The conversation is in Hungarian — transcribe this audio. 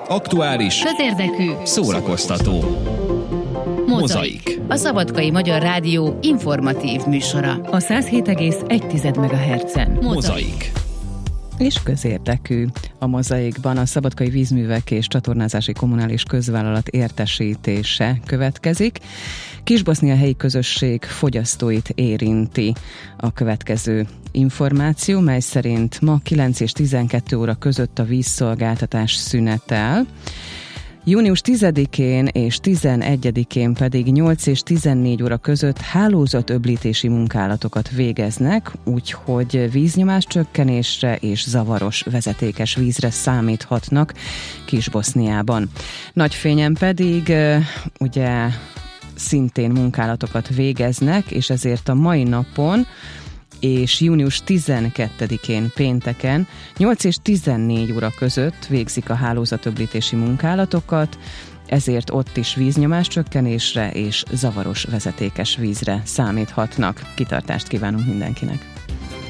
Aktuális, közérdekű, szórakoztató. Mozaik. A Szabadkai Magyar Rádió informatív műsora. A 107,1 MHz-en. Mozaik. És közérdekű. A Mozaikban a Szabadkai Vízművek és Csatornázási Kommunális Közvállalat értesítése következik. Kisbosznia helyi közösség fogyasztóit érinti a következő információ, mely szerint ma 9 és 12 óra között a vízszolgáltatás szünetel. Június 10-én és 11-én pedig 8 és 14 óra között hálózatöblítési munkálatokat végeznek, úgyhogy víznyomás csökkenésre és zavaros vezetékes vízre számíthatnak Kisboszniában. Nagyfényen pedig ugye szintén munkálatokat végeznek, és ezért a mai napon és június 12-én pénteken 8 és 14 óra között végzik a hálózatöblítési munkálatokat, ezért ott is víznyomás csökkenésre és zavaros vezetékes vízre számíthatnak. Kitartást kívánunk mindenkinek!